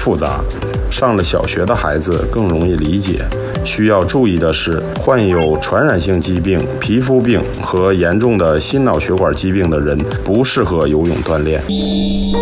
复杂，上了小学的孩子更容易理解。需要注意的是，患有传染性疾病、皮肤病和严重的心脑血管疾病的人不适合游泳锻炼。